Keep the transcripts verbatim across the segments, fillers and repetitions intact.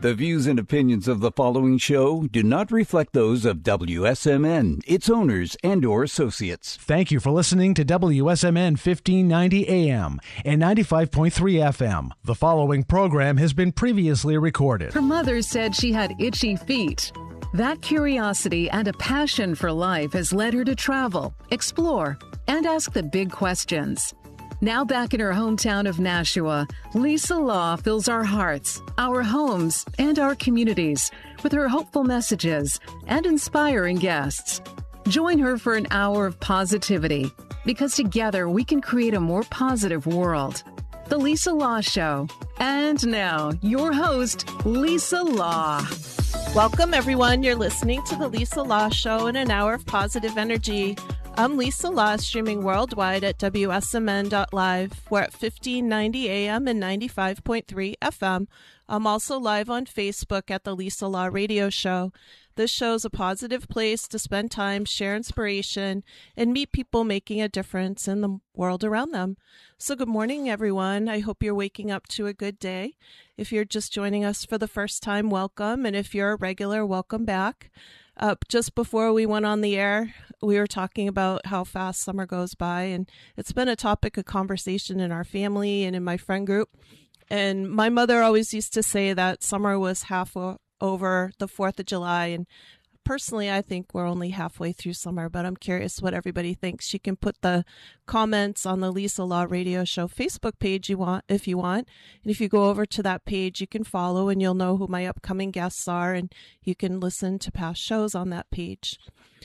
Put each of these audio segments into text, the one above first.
The views and opinions of the following show do not reflect those of W S M N, its owners, and or associates. Thank you for listening to W S M N fifteen ninety A M and ninety-five point three F M. The following program has been previously recorded. Her mother said she had itchy feet. That curiosity and a passion for life has led her to travel, explore, and ask the big questions. Now back in her hometown of Nashua, Lisa Law fills our hearts, our homes, and our communities with her hopeful messages and inspiring guests. Join her for an hour of positivity, because together we can create a more positive world. The Lisa Law Show. And now, your host, Lisa Law. Welcome, everyone. You're listening to the Lisa Law Show in an hour of positive energy. I'm Lisa Law, streaming worldwide at W S M N dot live. We're at fifteen ninety A M and ninety-five point three F M. I'm also live on Facebook at the Lisa Law Radio Show. This show is a positive place to spend time, share inspiration, and meet people making a difference in the world around them. So good morning, everyone. I hope you're waking up to a good day. If you're just joining us for the first time, welcome. And if you're a regular, welcome back. Uh, just before we went on the air, we were talking about how fast summer goes by, and it's been a topic of conversation in our family and in my friend group. And my mother always used to say that summer was half o- over the fourth of July, and personally, I think we're only halfway through summer, but I'm curious what everybody thinks. You can put the comments on the Lisa Law Radio Show Facebook page you want, if you want. And if you go over to that page, you can follow and you'll know who my upcoming guests are, and you can listen to past shows on that page.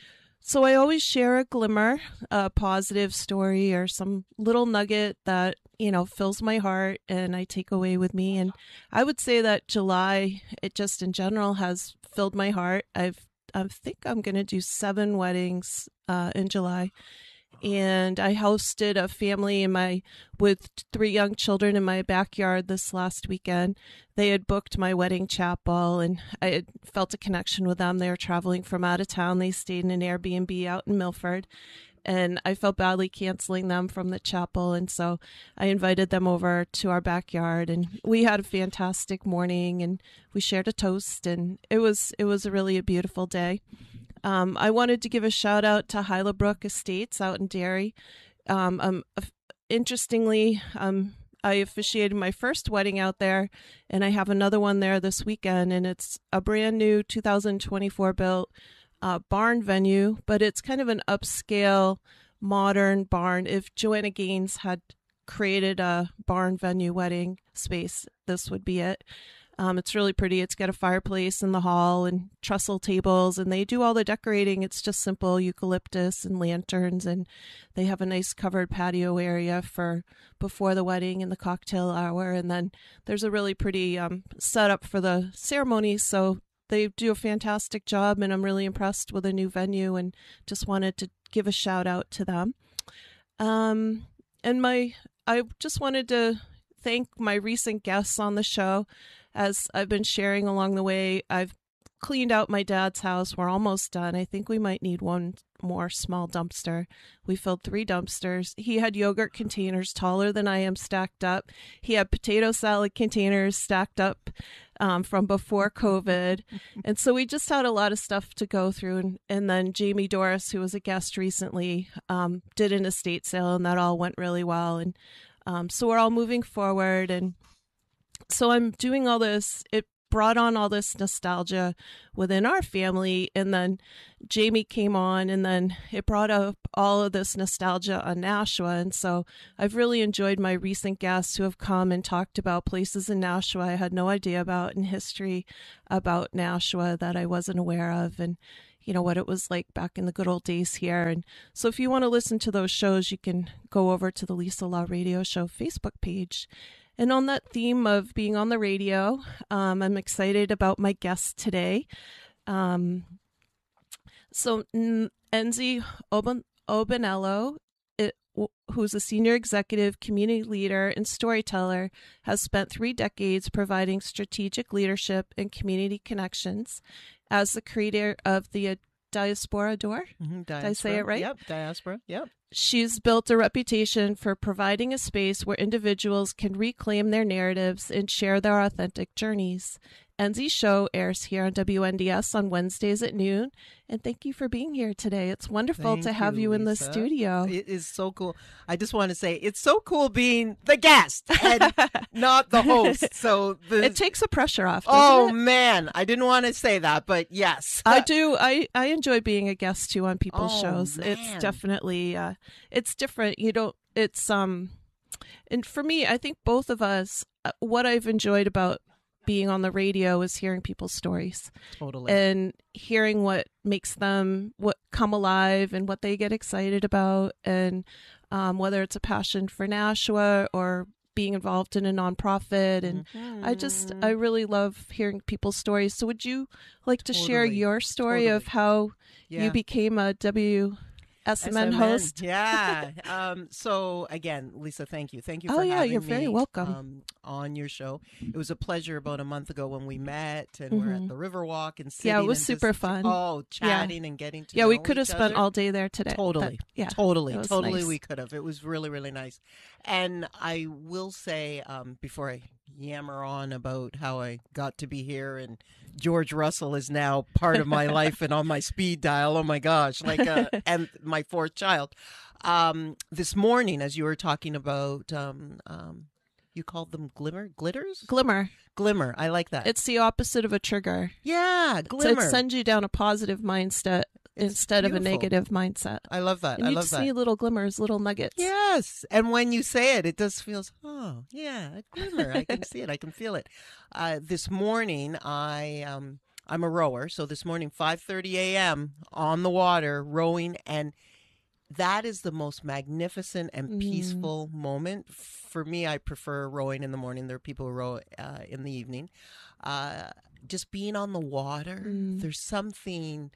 So I always share a glimmer, a positive story, or some little nugget that, you know, fills my heart and I take away with me. And I would say that July, it just in general has filled my heart. I've I think I'm going to do seven weddings uh, in July. And I hosted a family in my with three young children in my backyard this last weekend. They had booked my wedding chapel, and I had felt a connection with them. They were traveling from out of town. They stayed in an Airbnb out in Milford. And I felt badly canceling them from the chapel. And so I invited them over to our backyard, and we had a fantastic morning, and we shared a toast, and it was, it was a really a beautiful day. Um, I wanted to give a shout out to Hyla-Brook Estates out in Derry. Um, um, interestingly, um, I officiated my first wedding out there, and I have another one there this weekend, and it's a brand new two thousand twenty-four built Uh, barn venue, but it's kind of an upscale, modern barn. If Joanna Gaines had created a barn venue wedding space, this would be it. Um, it's really pretty. It's got a fireplace in the hall and trestle tables, and they do all the decorating. It's just simple eucalyptus and lanterns, and they have a nice covered patio area for before the wedding and the cocktail hour, and then there's a really pretty um, setup for the ceremony. So they do a fantastic job, and I'm really impressed with the new venue, and just wanted to give a shout out to them. Um, and my, I just wanted to thank my recent guests on the show. As I've been sharing along the way, I've cleaned out my dad's house. We're almost done. I think we might need one more small dumpster. We filled three dumpsters. He had yogurt containers taller than I am stacked up. He had potato salad containers stacked up um, from before COVID. And so we just had a lot of stuff to go through. And, and then Jamie Doris, who was a guest recently, um, did an estate sale, and that all went really well. And um, so we're all moving forward. And so I'm doing all this. It brought on all this nostalgia within our family, and then Jamie came on, and then it brought up all of this nostalgia on Nashua. And so I've really enjoyed my recent guests who have come and talked about places in Nashua I had no idea about, and history about Nashua that I wasn't aware of, and you know what it was like back in the good old days here. And so if you want to listen to those shows, you can go over to the Lisa Law Radio Show Facebook page. And on that theme of being on the radio, um, I'm excited about my guest today. Um, so N- Enzi Oben- Obenello, it, w- who's a senior executive, community leader, and storyteller, has spent three decades providing strategic leadership and community connections as the creator of the Diaspora Door. Mm-hmm, Did I say it right? Yep, Diaspora, yep. She's built a reputation for providing a space where individuals can reclaim their narratives and share their authentic journeys. Enzi's show airs here on W N D S on Wednesdays at noon. And thank you for being here today. It's wonderful Thank to have you, you in the Lisa. studio. It is so cool. I just want to say it's so cool being the guest and not the host. So the, It takes the pressure off. doesn't oh it? man, I didn't want to say that, but yes, I do. I, I enjoy being a guest too on people's Oh, shows. man. It's definitely uh, it's different. You don't. It's um, and for me, I think both of us. Uh, what I've enjoyed about being on the radio is hearing people's stories totally. and hearing what makes them what come alive and what they get excited about, and um, whether it's a passion for Nashua or being involved in a nonprofit. And Mhm. I just, I really love hearing people's stories. So would you like to share Totally. your story Totally. of how Yeah. you became a W S M N S M N, host? Yeah. um, so again, Lisa, thank you. Thank you for Oh, yeah, having you're very me, welcome. um, on your show. It was a pleasure about a month ago when we met and we're at Mhm. the Riverwalk and sitting Yeah, it was and super just, fun. Oh, chatting and getting to Yeah, know we could have each spent other. all day there today. Totally. But, yeah, Totally. it was Totally nice. we could have. It was really, really nice. And I will say, um, before I yammer on about how I got to be here and George Russell is now part of my life and on my speed dial. Oh my gosh. Like, uh, and my fourth child. Um, this morning, as you were talking about, um, um, you called them glimmer, glitters, Glimmer. glimmer. I like that. It's the opposite of a trigger. yeah, So glimmer. it sends you down a positive mindset It's instead of a beautiful. negative mindset. I love that. And I you love just that. need little glimmers, little nuggets. Yes. And when you say it, it does feel, oh, yeah, a glimmer. I can see it. I can feel it. Uh, this morning, I, um, I'm a rower. So this morning, five thirty a.m. on the water, rowing. And that is the most magnificent and Mm. peaceful moment. For me, I prefer rowing in the morning. There are people who row uh, in the evening. Uh, just being on the water, Mm. there's something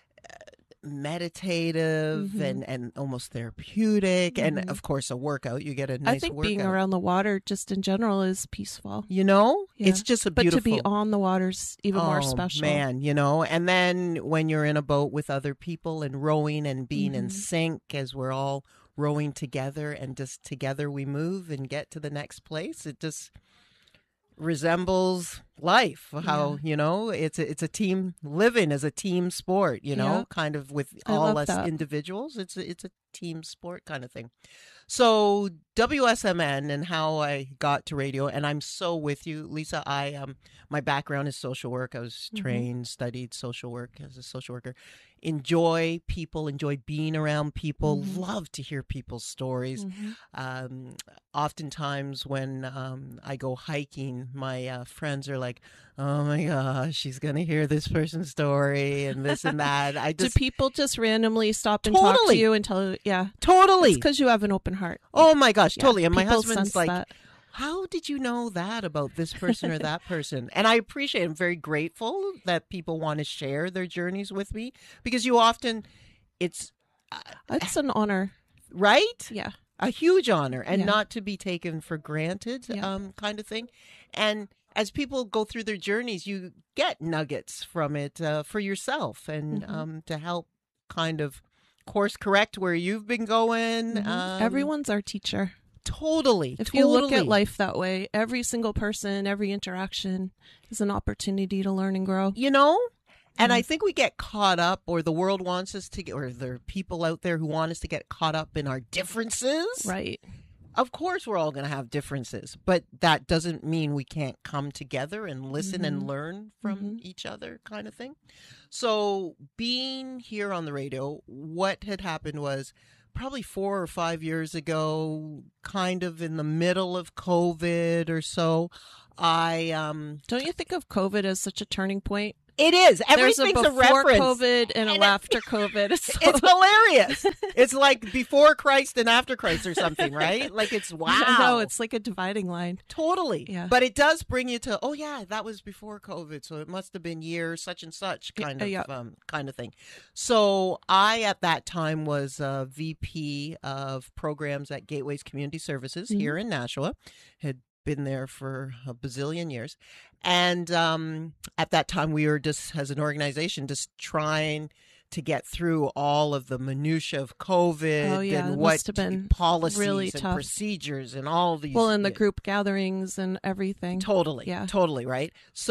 meditative Mhm. and, and almost therapeutic. Mhm. And of course, a workout. You get a nice I think workout. being around the water just in general is peaceful. You know, Yeah. it's just a But beautiful. to be on the water's even more Oh, special. man, you know, and then when you're in a boat with other people and rowing and being in Mhm. sync as we're all rowing together and just together we move and get to the next place, it just resembles life. How, you know, it's a, it's a team living as a team sport, you know, Yeah. kind of with I all love us that. individuals. It's a, it's a team sport kind of thing. So W S M N and how I got to radio, and I'm so with you, Lisa. I um my background is social work. I was Mhm. trained, studied social work as a social worker. Enjoy people, enjoy being around people, Mhm. love to hear people's stories. Mhm. Um, oftentimes when um, I go hiking, my uh, friends are like, "Oh my gosh, she's gonna hear this person's story and this and that." I Do just people just randomly stop and talk to Totally. you and tell you, yeah, totally. because you have an open heart. Oh my gosh, Yeah, totally. And my people husband's sense like, that. how did you know that about this person or that person? And I appreciate it. I'm very grateful that people want to share their journeys with me because you often, it's uh, It's an honor. right, Yeah. a huge honor and Yeah. not to be taken for granted, Yeah. um, kind of thing. And as people go through their journeys, you get nuggets from it uh, for yourself and Mhm. um, to help kind of course correct where you've been going. Mhm. Um, Everyone's our teacher. Totally. If totally. you look at life that way, every single person, every interaction is an opportunity to learn and grow. You know? And Mhm. I think we get caught up, or the world wants us to get, or there are people out there who want us to get caught up in our differences. Right. Of course, we're all going to have differences, but that doesn't mean we can't come together and listen and Mhm. learn from Mhm. each other, kind of thing. So, being here on the radio, what had happened was probably four or five years ago, kind of in the middle of COVID or so, I um Don't you think of COVID as such a turning point? it is There's a everything's a, before reference. COVID and a And it- after COVID. So- It's hilarious. It's like before Christ and after Christ or something, right? Like it's wow. I know, it's like a dividing line. totally. Yeah. But it does bring you to, oh yeah, that was before COVID, so it must have been year such and such kind Yeah, of yeah. um, kind of thing. So I at that time was a V P of programs at Gateways Community Services Mhm. here in Nashua. Had been there for a bazillion years. And um, at that time, we were just, as an organization, just trying to get through all of the minutia of COVID Oh, yeah, and it what must have been policies really and tough. procedures and all these. Well, and the yeah, group gatherings and everything. Totally. Yeah. Totally. Right.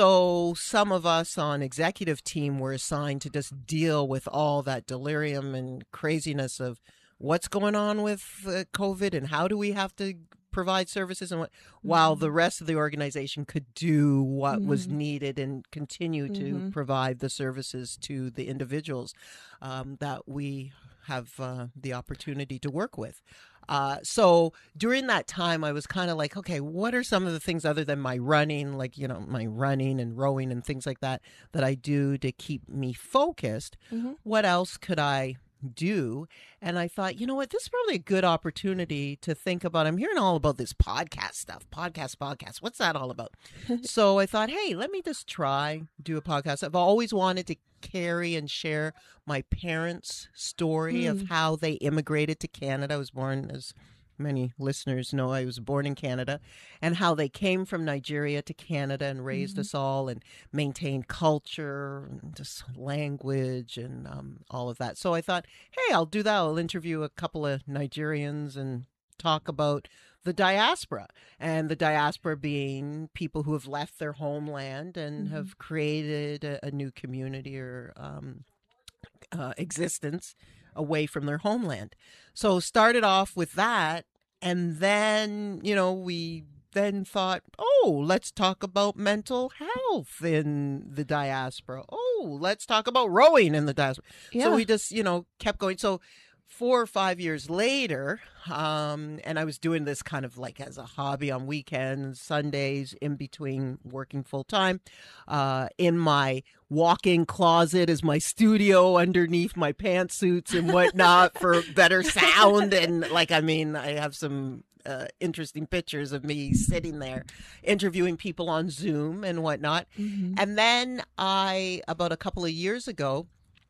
So some of us on executive team were assigned to just deal with all that delirium and craziness of what's going on with uh, COVID and how do we have to provide services and what, mm-hmm. while the rest of the organization could do what mm-hmm. was needed and continue to mm-hmm. provide the services to the individuals um, that we have uh, the opportunity to work with. Uh, so during that time, I was kind of like, okay, what are some of the things other than my running, like, you know, my running and rowing and things like that, that I do to keep me focused? Mm-hmm. What else could I do? And I thought, you know what, this is probably a good opportunity to think about. I'm hearing all about this podcast stuff, podcast, podcast. What's that all about? So I thought, hey, let me just try do a podcast. I've always wanted to carry and share my parents' story mm. of how they immigrated to Canada. I was born, as many listeners know, I was born in Canada, and how they came from Nigeria to Canada and raised mm-hmm. us all and maintained culture and just language and um, all of that. So I thought, hey, I'll do that. I'll interview a couple of Nigerians and talk about the diaspora, and the diaspora being people who have left their homeland and mm-hmm. have created a, a new community or um, uh, existence away from their homeland. So started off with that, and then, you know, we then thought, oh, let's talk about mental health in the diaspora. Oh, let's talk about rowing in the diaspora. Yeah. So we just, you know, kept going. So four or five years later, um, and I was doing this kind of like as a hobby on weekends, Sundays, in between working full time. Uh, in my walk-in closet is my studio underneath my pantsuits and whatnot for better sound. And like, I mean, I have some uh, interesting pictures of me sitting there interviewing people on Zoom and whatnot. Mm-hmm. And then I, about a couple of years ago,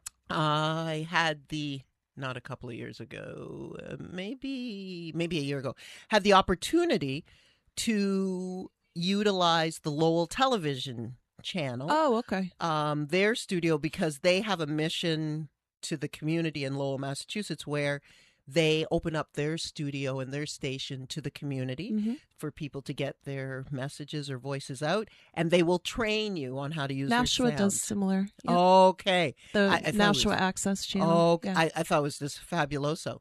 I had the not a couple of years ago, uh, maybe maybe a year ago, had the opportunity to utilize the Lowell Television Channel. Oh, okay. Um, their studio, because they have a mission to the community in Lowell, Massachusetts, where they open up their studio and their station to the community mm-hmm. for people to get their messages or voices out, and they will train you on how to use Nashua their does similar. Yep. Okay. The I, I Nashua was, Access Channel. Oh, yeah. I, I thought it was just fabuloso.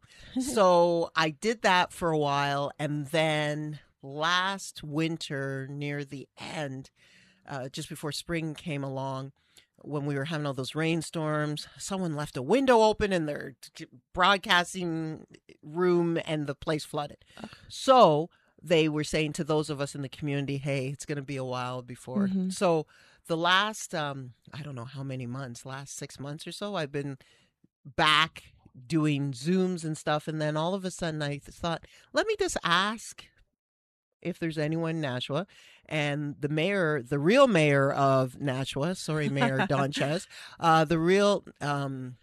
So I did that for a while, and then last winter, near the end, uh, just before spring came along, when we were having all those rainstorms, someone left a window open in their broadcasting room and the place flooded. Okay. So they were saying to those of us in the community, hey, it's going to be a while before. Mm-hmm. So the last, um, I don't know how many months, last six months or so, I've been back doing Zooms and stuff. And then all of a sudden I thought, let me just ask if there's anyone in Nashua. And the mayor, the real mayor of Nashua, sorry, Mayor Don Ches, uh, the real um,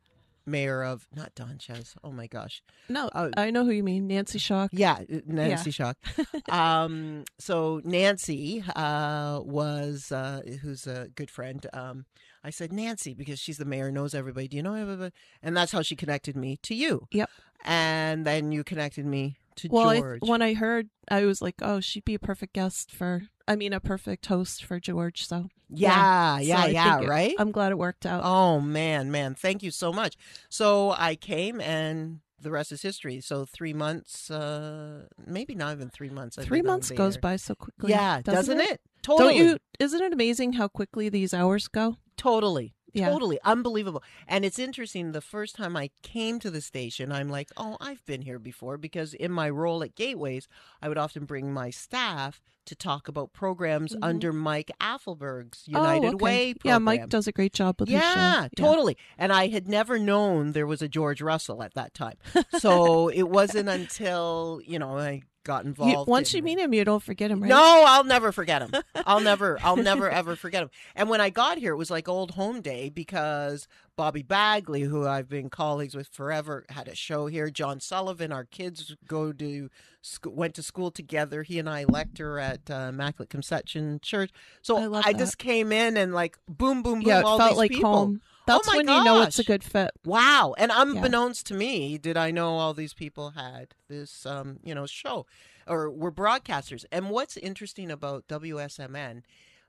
mayor of, not Don Ches, oh my gosh. No, uh, I know who you mean, Nancy Schock. Yeah, Nancy yeah. Schock. um, so Nancy uh, was, uh, who's a good friend, um, I said, Nancy, because she's the mayor, knows everybody. Do you know everybody? And that's how she connected me to you. Yep. And then you connected me to well, George. I, when I heard, I was like, oh, she'd be a perfect guest for, I mean, a perfect host for George. So yeah, yeah, yeah, yeah, it, right? I'm glad it worked out. Oh, man, man. Thank you so much. So I came, and the rest is history. So three months, uh, maybe not even three months. Three months goes by so quickly. Yeah, doesn't, doesn't it? it? Totally. Don't you, isn't it amazing how quickly these hours go? Totally. Yeah. Totally. Unbelievable. And it's interesting. The first time I came to the station, I'm like, oh, I've been here before, because in my role at Gateways, I would often bring my staff to talk about programs mm-hmm. under Mike Affelberg's United oh, okay. Way program. Yeah, Mike does a great job with yeah, his show. Yeah, totally. And I had never known there was a George Russell at that time. So it wasn't until, you know, I got involved. You, once in, you meet him, you don't forget him, right? No, I'll never forget him. I'll never, I'll never, ever forget him. And when I got here, it was like old home day, because Bobby Bagley, who I've been colleagues with forever, had a show here. John Sullivan, our kids go to went to school together. He and I lecture at uh, Immaculate Conception Church. So I, love I that. just came in and like boom, boom, boom. Yeah, it all felt these like people. home. That's oh my when gosh. you know it's a good fit. Wow. And unbeknownst yeah. to me, did I know all these people had this, um, you know, show or were broadcasters. And what's interesting about W S M N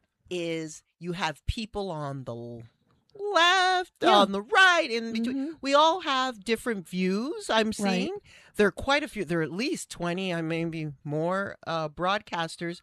is you have people on the left, yeah. on the right, in between. Mm-hmm. We all have different views, I'm seeing. Right. There are quite a few. There are at least twenty, uh, maybe more uh, broadcasters.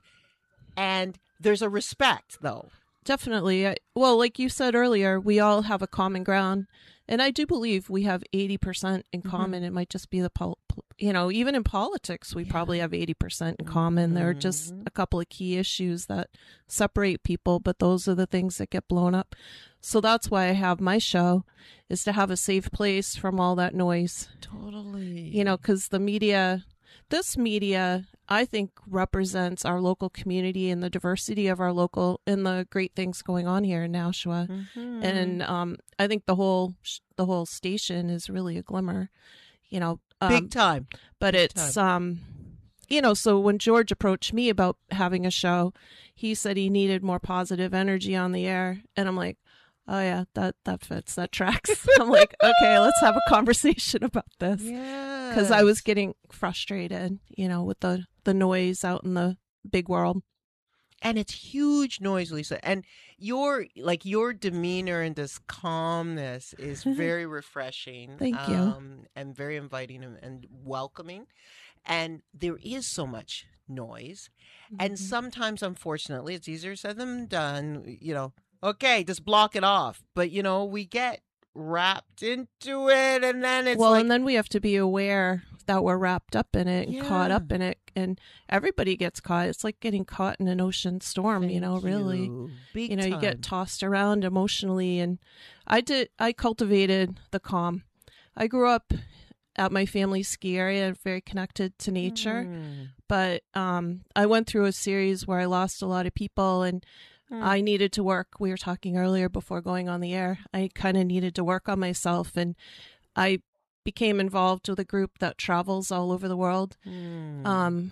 And there's a respect, though. Definitely. I, well, like you said earlier, we all have a common ground. And I do believe we have eighty percent in common. Mm-hmm. It might just be the, pol- you know, even in politics, we yeah. probably have eighty percent in common. Mm-hmm. There are just a couple of key issues that separate people, but those are the things that get blown up. So that's why I have my show, is to have a safe place from all that noise. Totally. You know, because the media, this media, I think represents our local community and the diversity of our local and the great things going on here in Nashua. Mm-hmm. And um, I think the whole the whole station is really a glimmer, you know. Um, Big time. But Big it's, time. um, you know, so when George approached me about having a show, he said he needed more positive energy on the air. And I'm like, oh, yeah, that, that fits. That tracks. I'm like, okay, let's have a conversation about this. Yeah. Because I was getting frustrated, you know, with the, the noise out in the big world. And it's huge noise, Lisa. And your, like, your demeanor and this calmness is very refreshing. Thank you. Um, and very inviting and, and welcoming. And there is so much noise. Mm-hmm. And sometimes, unfortunately, it's easier said than done, you know. Okay, just block it off. But, you know, we get wrapped into it, and then it's well, like... and then we have to be aware that we're wrapped up in it and yeah. caught up in it. And everybody gets caught. It's like getting caught in an ocean storm, Thank you know, really. You, Big you know, time. you get tossed around emotionally. And I did, I cultivated the calm. I grew up at my family's ski area, very connected to nature. Mm. But um, I went through a series where I lost a lot of people, and I needed to work. We were talking earlier before going on the air. I kind of needed to work on myself, and I became involved with a group that travels all over the world mm. um,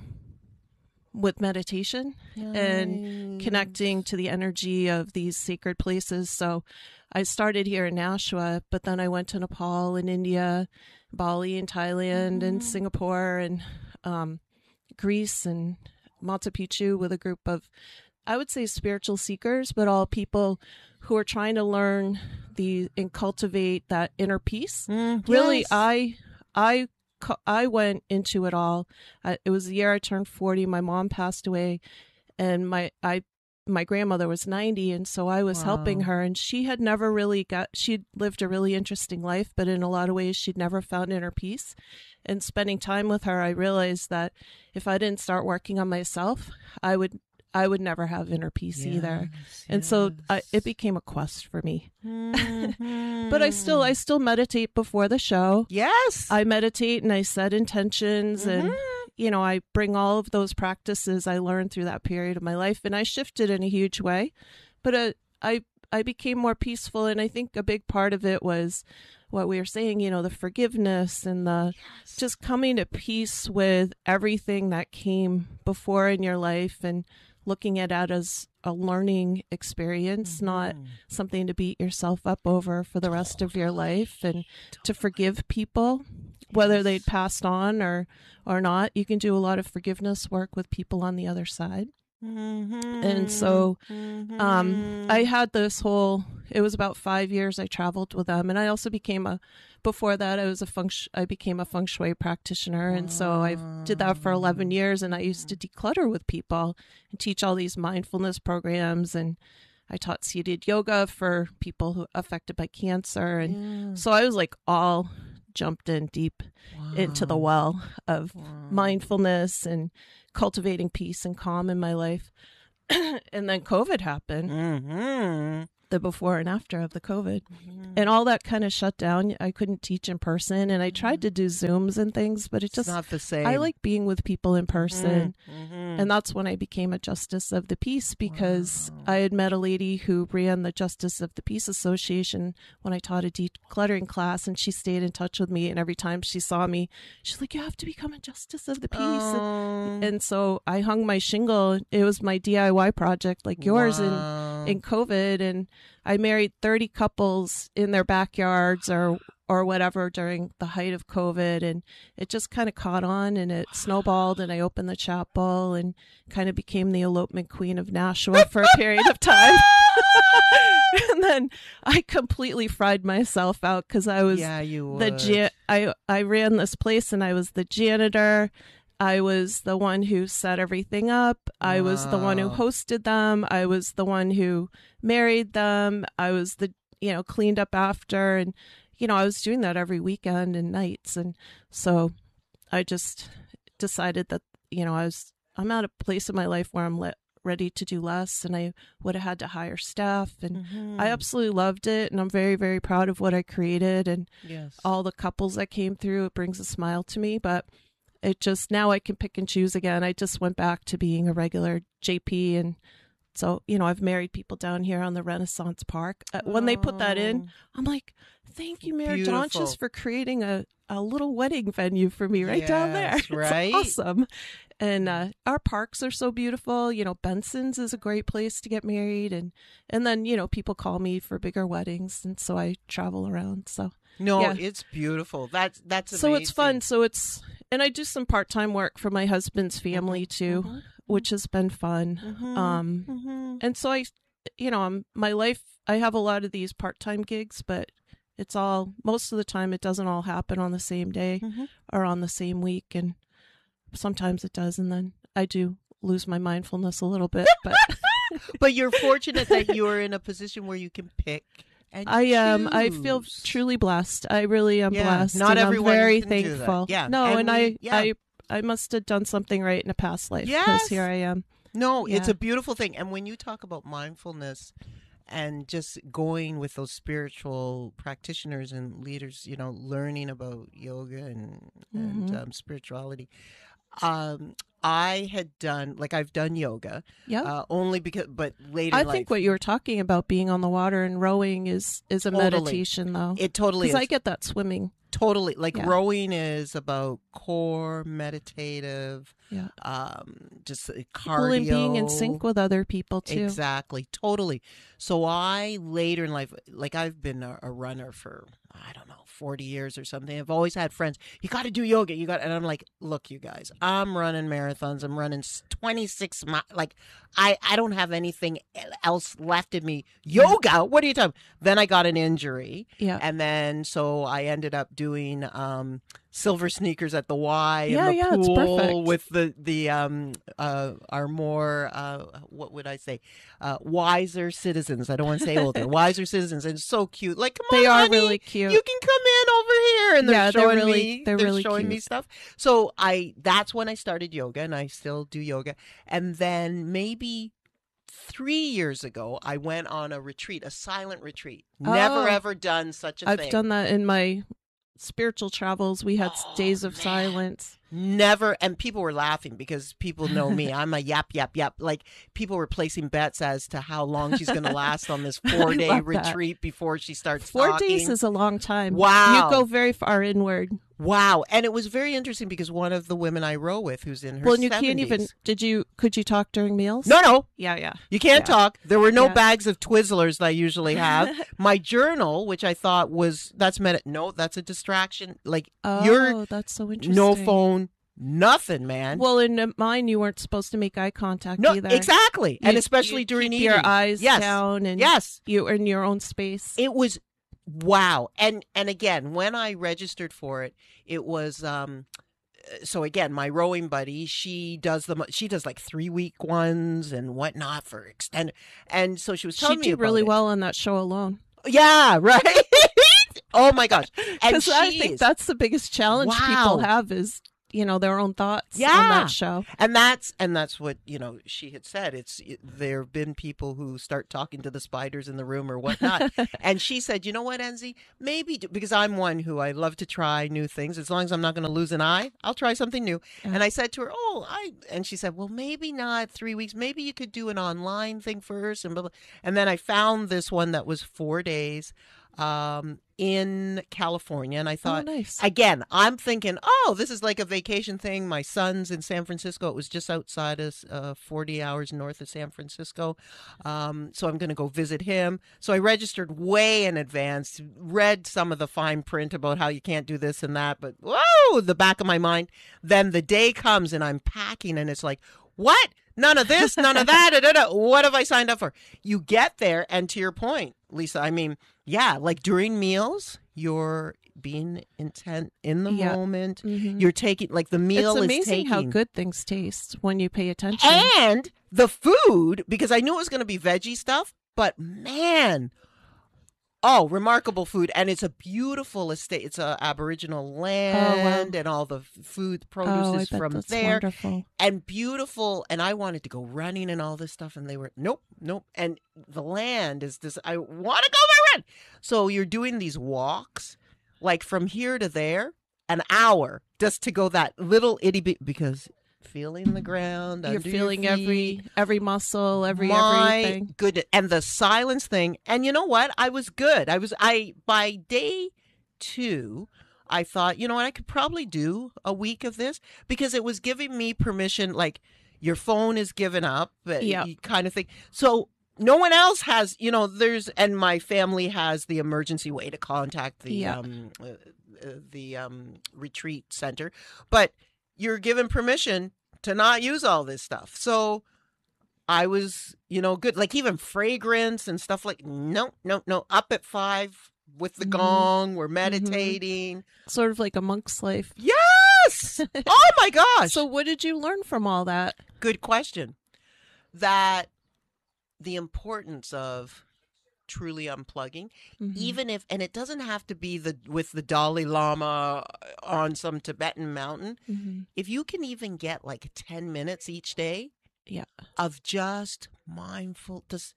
with meditation nice. and connecting to the energy of these sacred places. So I started here in Nashua, but then I went to Nepal and India, Bali and Thailand mm-hmm. and Singapore and um, Greece and Machu Picchu with a group of, I would say, spiritual seekers, but all people who are trying to learn the and cultivate that inner peace. Mm, really, yes. I, I, I went into it all. I, it was the year I turned forty. My mom passed away, and my I, my grandmother was ninety, and so I was wow. helping her. And she had never really got. She'd lived a really interesting life, but in a lot of ways, she'd never found inner peace. And spending time with her, I realized that if I didn't start working on myself, I would. I would never have inner peace yes, either. And yes. so I, it became a quest for me. Mm-hmm. But I still I still meditate before the show. Yes. I meditate and I set intentions mm-hmm. and, you know, I bring all of those practices I learned through that period of my life, and I shifted in a huge way. But uh, I, I became more peaceful, and I think a big part of it was what we were saying, you know, the forgiveness and the yes. just coming to peace with everything that came before in your life, and looking at it as a learning experience, mm-hmm. not something to beat yourself up over for the rest totally. of your life, and totally. to forgive people, whether yes. they'd passed on or, or not. You can do a lot of forgiveness work with people on the other side. Mm-hmm. And so mm-hmm. um, I had this whole, it was about five years I traveled with them. And I also became a, before that, I was a feng shui, I became a feng shui practitioner. And so I did that for eleven years. And I used to declutter with people and teach all these mindfulness programs. And I taught seated yoga for people who affected by cancer. And yeah. so I was like all jumped in deep wow. into the well of wow. mindfulness and cultivating peace and calm in my life. And then COVID happened, mm-hmm. the before and after of the COVID. Mm-hmm. And all that kind of shut down. I couldn't teach in person, and I tried to do Zooms and things, but it it's just not the same. I like being with people in person. Mm-hmm. And that's when I became a Justice of the Peace, because wow. I had met a lady who ran the Justice of the Peace Association when I taught a decluttering class, and she stayed in touch with me. And every time she saw me, she's like, you have to become a Justice of the Peace. Oh. And, and so I hung my shingle. It was my D I Y project like yours. Wow. And in COVID, and I married thirty couples in their backyards or or whatever during the height of COVID, and it just kind of caught on and it snowballed, and I opened the chapel and kind of became the elopement queen of Nashua for a period of time. And then I completely fried myself out because I was yeah, you the ja- I I ran this place and I was the janitor. I was the one who set everything up. I Wow. was the one who hosted them. I was the one who married them. I was the, you know, cleaned up after. And, you know, I was doing that every weekend and nights. And so I just decided that, you know, I was, I'm at a place in my life where I'm le- ready to do less, and I would have had to hire staff. And Mm-hmm. I absolutely loved it. And I'm very, very proud of what I created and yes. all the couples that came through. It brings a smile to me, but it just, now I can pick and choose again. I just went back to being a regular J P. And so, you know, I've married people down here on the Renaissance Park. Uh, when they put that in, I'm like, thank you, Mayor Beautiful. Donches, for creating a, a little wedding venue for me right down there. Yes, right? It's awesome. And uh, our parks are so beautiful. You know, Benson's is a great place to get married. And, and then, you know, people call me for bigger weddings. And so I travel around. So No, yeah. it's beautiful. That's that's so amazing. it's fun. So it's, and I do some part-time work for my husband's family too, mhm. which has been fun. Mhm, Um, mhm. and so I, you know, I'm, my life, I have a lot of these part-time gigs, but it's all, most of the time it doesn't all happen on the same day Mhm. or on the same week. And sometimes it does. And then I do lose my mindfulness a little bit, but But you're fortunate that you're in a position where you can pick. And I am. Um, I feel choose. truly blessed. I really am Yeah, blessed. not and everyone I'm very can do that. thankful. Yeah, No, and and, we- I, yeah. I, I must have done something right in a past life because Yes. here I am. No, it's Yeah. a beautiful thing. And when you talk about mindfulness and just going with those spiritual practitioners and leaders, you know, learning about yoga and, and Mhm. um, spirituality, um, I had done, like I've done yoga, Yeah. uh, only because, but later I in think life, what you were talking about being on the water and rowing is is a Totally. meditation though. it totally is. Because I get that swimming. Totally. Like Yeah. rowing is about core, meditative, Yeah. um, just uh, Cool cardio. and being in sync with other people too. Exactly. Totally. So I later in life, like I've been a, a runner for, I don't know, forty years or something. I've always had friends, you got to do yoga. You got, and I'm like, look, you guys, I'm running marathons. I'm running twenty-six miles. Like I, I don't have anything else left in me. Yoga? What are you talking? Then I got an injury. Yeah. And then, so I ended up doing um, silver sneakers at the Y Yeah, in the yeah, it's pool perfect. with the the um uh our more uh what would I say uh wiser citizens. I don't want to say older, wiser citizens, and it's so cute. Like, come They on, are honey, really cute. You can come in over here, and they're Yeah, they're showing really- me they're really showing me cute. stuff. So I that's when I started yoga, and I still do yoga, and then maybe. Three years ago, I went on a retreat, a silent retreat. Never Oh. ever done such a I've thing. done that in my spiritual travels. We had Oh, days of man. silence. Never, and people were laughing because people know me. I'm a yap, yap, yap. Like, people were placing bets as to how long she's going to last on this four day love that. retreat before she starts Four talking. days is a long time. Wow. You go very far inward. Wow. And it was very interesting because one of the women I row with, who's in her Well, and you seventies, can't even. Did you? Could you talk during meals? No, no. Yeah, yeah. You can't Yeah. talk. There were no Yeah. bags of Twizzlers that I usually have. My journal, which I thought was, that's med- no, that's a distraction. Like, Oh, you're that's so interesting. no phone, nothing, man. Well, in uh, mine, you weren't supposed to make eye contact no, either. exactly. and You- especially you during keep eating. your eyes yes. down and Yes. you are in your own space. It was wow. And and again, when I registered for it, it was um so again, my rowing buddy, she does them she does like three week ones and whatnot for extend and so she was She telling me did about really it. well on that show alone. Yeah, right. Oh my gosh. And Because I she think is- that's the biggest challenge Wow. people have is, you know, their own thoughts on Yeah. that show. And that's and that's what, you know, she had said. It's it, there have been people who start talking to the spiders in the room or whatnot. And she said, you know what, Enzi, maybe do, because I'm one who I love to try new things. As long as I'm not going to lose an eye, I'll try something new. Yeah. And I said to her, oh, I and she said, well, maybe not three weeks. Maybe you could do an online thing first. And blah, blah. And then I found this one that was four days. Um, in California, and I thought, oh, nice. again, I'm thinking, oh, this is like a vacation thing. My son's in San Francisco. It was just outside of uh, forty hours north of San Francisco. Um, so I'm going to go visit him. So I registered way in advance, read some of the fine print about how you can't do this and that, but whoa, the back of my mind. Then the day comes and I'm packing and it's like, what? None of this, none of that. Da, da, da. What have I signed up for? You get there, and to your point, Lisa, I mean, yeah, like during meals, you're being intent in the Yeah. moment. Mhm. You're taking, like the meal It's is amazing taking. how good things taste when you pay attention. And the food, because I knew it was going to be veggie stuff, but man, oh, remarkable food. And it's a beautiful estate. It's a Aboriginal land, and all the f- food produce oh, I is bet from that's there. wonderful. And beautiful. And I wanted to go running and all this stuff. And they were, nope, nope. And the land is this, I want to go for run. So you're doing these walks, like from here to there, an hour just to go that little itty bit, because feeling the ground. You're under your feeling feet. every every muscle, every My everything. goodness. And the silence thing. And you know what? I was good. I was, I, by day two, I thought, you know what? I could probably do a week of this, because it was giving me permission. Like, your phone is given up, but Yeah. you kind of think. So no one else has, you know, there's, and my family has the emergency way to contact the, Yeah. um, uh, uh, the, um, retreat center, but you're given permission to not use all this stuff. So I was, you know, good. Like even fragrance and stuff like, no, no, no. Up at five with the Mhm. gong, we're meditating. Sort of like a monk's life. Yes. Oh my gosh. So what did you learn from all that? Good question. That the importance of truly unplugging, Mhm. even if, and it doesn't have to be the with the Dalai Lama on some Tibetan mountain. Mhm. If you can even get like ten minutes each day Yeah. of just mindful, just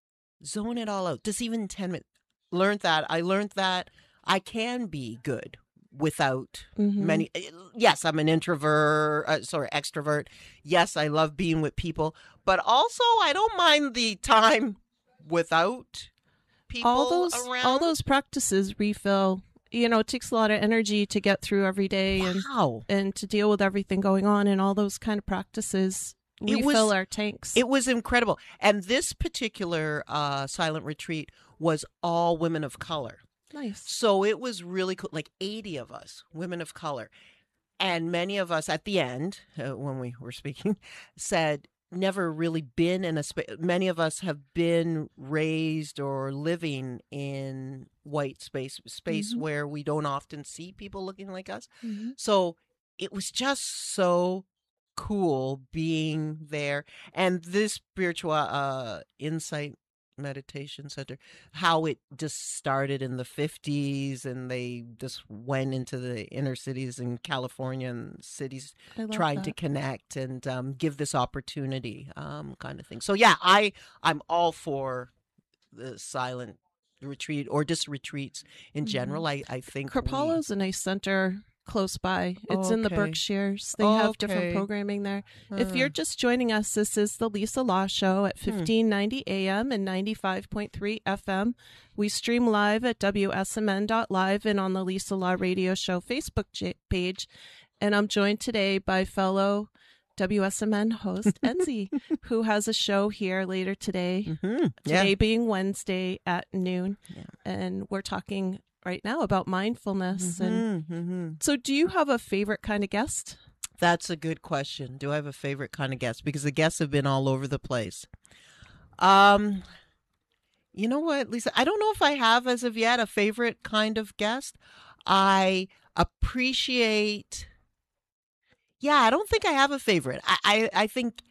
zone it all out, just even ten minutes. Learned that. I learned that I can be good without Mhm. many. Yes, I'm an introvert, uh, sorry, extrovert. Yes, I love being with people, but also I don't mind the time without people all those around. all those practices refill. You know, it takes a lot of energy to get through every day and Wow. and to deal with everything going on, and all those kind of practices It refill was- our tanks. It was incredible. And this particular uh, silent retreat was all women of color. nice. So it was really cool, like eighty of us, women of color. And many of us at the end, uh, when we were speaking, said, never really been in a space. Many of us have been raised or living in white space, space Mhm. where we don't often see people looking like us. Mhm. So it was just so cool being there. And this spiritual uh, insight meditation center, how it just started in the fifties and they just went into the inner cities in California and cities I love trying that. to connect and um, give this opportunity um, kind of thing. So yeah, I, I'm all for the silent retreat or just retreats in general. I, I think we- Kripalu's a nice center close by. It's in the Okay. Berkshires. They have different Okay. programming there. If you're Uh, just joining us, this is the Lisa Law Show at fifteen ninety A M and ninety-five point three F M. We stream live at W S M N dot live and on the Lisa Law Radio Show Facebook j- page. And I'm joined today by fellow W S M N host Enzi, who has a show here later today. mhm, yeah. Today being Wednesday at noon. Yeah. And we're talking right now about mindfulness. And Mhm, mhm. so do you have a favorite kind of guest? That's a good question. Do I have a favorite kind of guest? Because the guests have been all over the place. Um, you know what, Lisa? I don't know if I have as of yet a favorite kind of guest. I appreciate. Yeah, I don't think I have a favorite. I, I, I think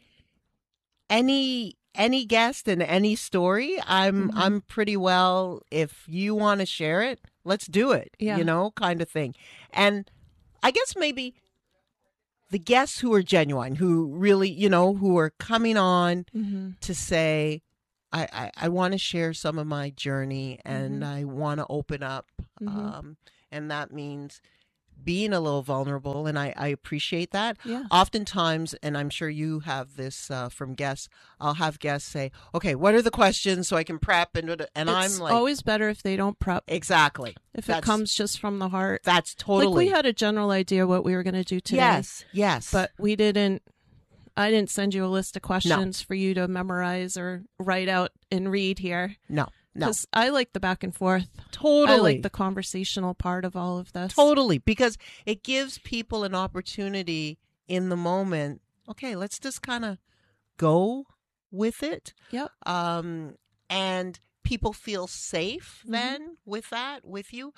any any guest and any story, I'm Mhm. I'm pretty well. If you want to share it, let's do it. Yeah. You know, kind of thing. And I guess maybe the guests who are genuine, who really, you know, who are coming on Mm-hmm. to say, I, I, I want to share some of my journey and Mhm. I want to open up. Mhm. Um, and that means being a little vulnerable, and I, I appreciate that. Yeah. Oftentimes, and I'm sure you have this uh, from guests, I'll have guests say, okay, what are the questions so I can prep? And, and It's I'm like, always better if they don't prep. exactly. If That's- it comes just from the heart. That's totally. Like we had a general idea what we were going to do today. Yes, yes. But we didn't, I didn't send you a list of questions for you to memorize or write out and read here. no, no. Because I like the back and forth. Totally. I like the conversational part of all of this. Totally, because it gives people an opportunity in the moment. Okay, let's just kind of go with it. Yep. Um, and people feel safe Mm-hmm. then with that, with you.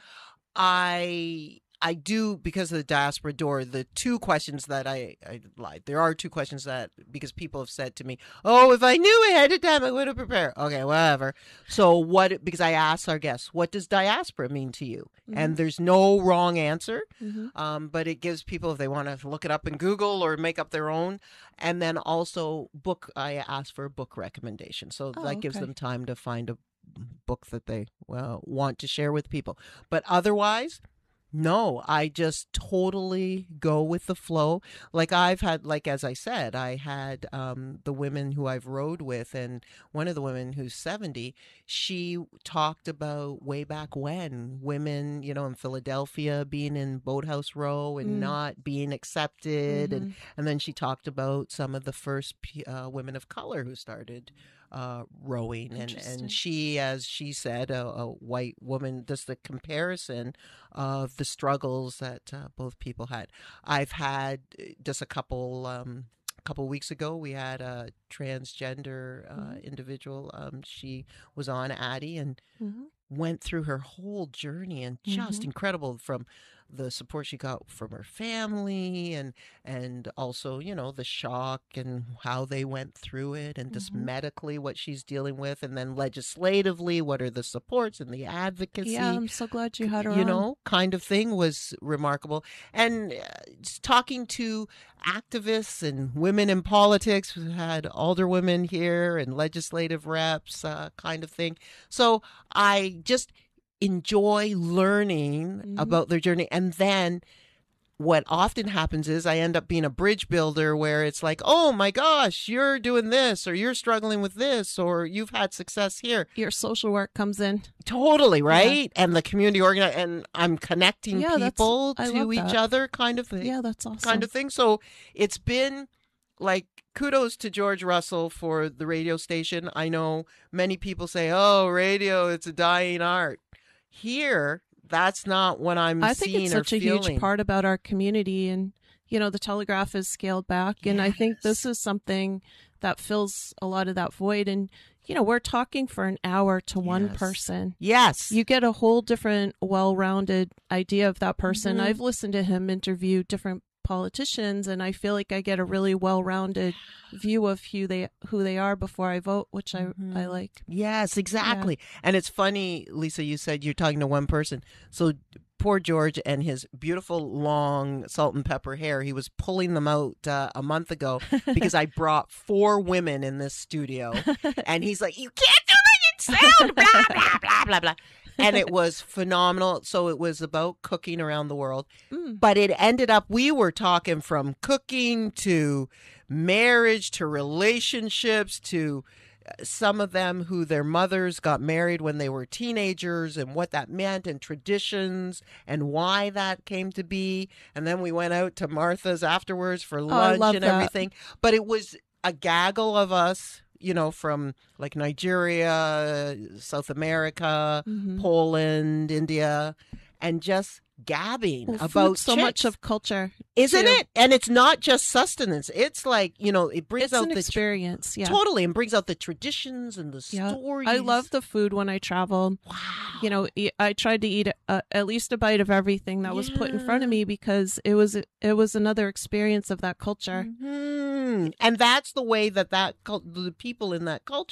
I I do, because of the diaspora door, the two questions that I, I lied. There are two questions that, because people have said to me, oh, if I knew ahead of time, I would have prepared. Okay, whatever. So what, because I asked our guests, what does diaspora mean to you? Mm-hmm. And there's no wrong answer, Mm-hmm. um, but it gives people, if they want to look it up in Google or make up their own. And then also book, I asked for a book recommendation. So Oh, that gives okay. them time to find a book that they well, want to share with people. But otherwise, no, I just totally go with the flow. Like I've had, like, as I said, I had um, the women who I've rode with, and one of the women who's seventy, she talked about way back when women, you know, in Philadelphia being in Boathouse Row and Mm. not being accepted. And, Mhm. and then she talked about some of the first p- uh, women of color who started uh, rowing. And, Interesting. and she, as she said, a, a white woman, does the comparison of the struggles that uh, both people had. I've had uh, just a couple, um, a couple weeks ago, we had a transgender uh, Mhm. individual. Um, she was on Addie and Mhm. went through her whole journey, and just Mhm. incredible, from the support she got from her family, and and also, you know, the shock and how they went through it, and just Mhm. medically what she's dealing with, and then legislatively what are the supports and the advocacy, Yeah, I'm so glad you had her you on. know, kind of thing, was remarkable. And uh, just talking to activists and women in politics, we had alderwomen here and legislative reps, uh, kind of thing. So I just enjoy learning Mhm. about their journey. And then what often happens is I end up being a bridge builder, where it's like, oh my gosh, you're doing this, or you're struggling with this, or you've had success here. Your social work comes in. Totally, right? And the community organi and I'm connecting Yeah, that's- people I to love each that. other, kind of thing. Yeah, that's awesome. Kind of thing. So it's been like, kudos to George Russell for the radio station. I know many people say, oh, radio, it's a dying art. Here, that's not what I'm I think seeing it's or such a feeling. huge part about our community, and you know, the Telegraph is scaled back, and I think this is something that fills a lot of that void. And you know, we're talking for an hour to one Yes. person. Yes. You get a whole different, well-rounded idea of that person. Mhm. I've listened to him interview different politicians, and I feel like I get a really well-rounded view of who they who they are before I vote, which I Mhm. I like. Yes, exactly. And it's funny, Lisa, you said you're talking to one person. So poor George and his beautiful long salt and pepper hair, he was pulling them out uh, a month ago because I brought four women in this studio. And he's like, you can't do that in sound, blah, blah, blah, blah, blah. And it was phenomenal. So it was about cooking around the world. Mm. But it ended up, we were talking from cooking to marriage to relationships to uh, some of them who their mothers got married when they were teenagers and what that meant, and traditions and why that came to be. And then we went out to Martha's afterwards for I lunch love and that. everything. But it was a gaggle of us, you know, from like Nigeria, South America, Mhm. Poland, India, and just gabbing Well, about food's so much chicks. of culture, Isn't too. it? And it's not just sustenance. It's like, you know, it brings It's out an the tr- experience. Yeah. totally, and brings out the traditions and the Yeah. stories. I love the food when I travel. Wow. You know, e- I tried to eat uh, at least a bite of everything that was put in front of Yeah. me, because it was it was another experience of that culture. Mhm. And that's the way that that cul- the people in that culture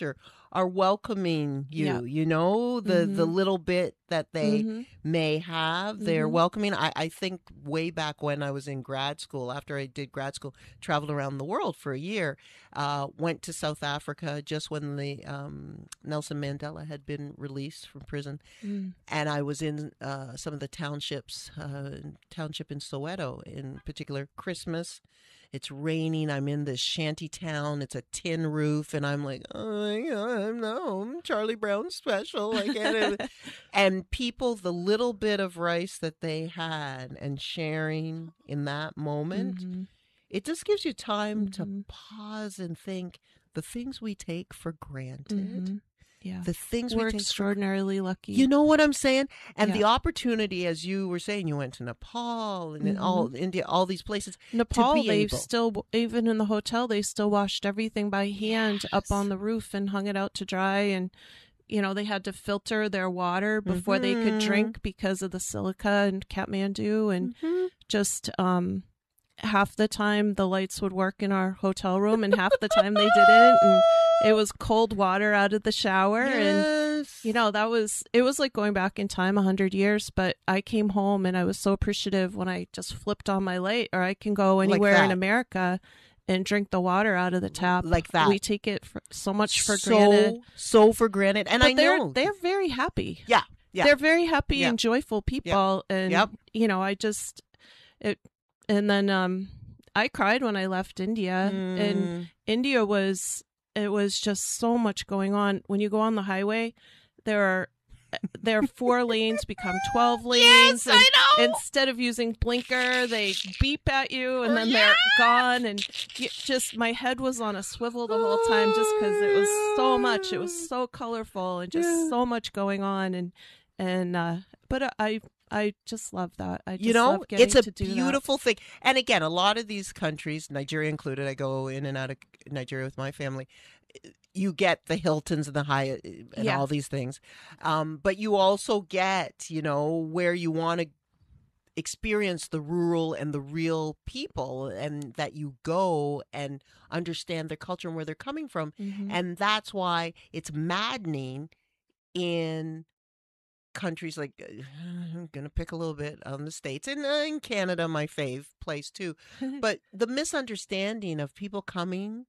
are welcoming you. Yeah. You know, the Mhm. the little bit that they Mhm. may have, they're Mhm. welcoming. I, I think way back when I was in grad school, after I did grad school, traveled around the world for a year, uh, went to South Africa just when the um, Nelson Mandela had been released from prison. Mm. And I was in uh, some of the townships, uh, township in Soweto, in particular, Christmas. It's raining. I'm in this shanty town. It's a tin roof. And I'm like, oh, my God, no, I'm Charlie Brown special. I get it. And people, the little bit of rice that they had and sharing in that moment, Mhm. it just gives you time to Mhm. pause and think the things we take for granted, Mhm. Yeah. the things We're we take for extraordinarily lucky. you know what I'm saying? And Yeah. the opportunity, as you were saying, you went to Nepal and in all India, all these places. Nepal, be they've able- still, even in the hotel, they still washed everything by hand up Yes. on the roof and hung it out to dry. And, you know, they had to filter their water before they could Mhm. drink because of the silica in Kathmandu. And Mhm. just um, half the time the lights would work in our hotel room and half the time they didn't. And it was cold water out of the shower. And, Yes. you know, that was, it was like going back in time a hundred years, but I came home and I was so appreciative when I just flipped on my light, or I can go anywhere in that. America and drink the water out of the tap. Like that. We take it for, so much for so, granted. So for granted. And But I they're, know. they're very happy. yeah. Yeah. They're very happy Yeah. and joyful people. And, Yep. you know, I just, it, and then, um, I cried when I left India, and Mm. India was, it was just so much going on. When you go on the highway, there are, there are four lanes become twelve lanes. Yes, I know. Instead of using blinker, they beep at you and then they're gone. And you, just my head was on a swivel the whole time just because it was so much. It was so colorful and just Yeah. so much going on. And, and, uh, but I, I just love that. I just You know, love getting it's a to do that. beautiful thing. And again, a lot of these countries, Nigeria included, I go in and out of Nigeria with my family. You get the Hiltons and the Hyatt and Yeah. all these things. Um, but you also get, you know, where you want to experience the rural and the real people, and that you go and understand their culture and where they're coming from. Mhm. And that's why it's maddening in countries like, uh, I'm going to pick a little bit on the States, and uh, in Canada, my fave place too. But the misunderstanding of people coming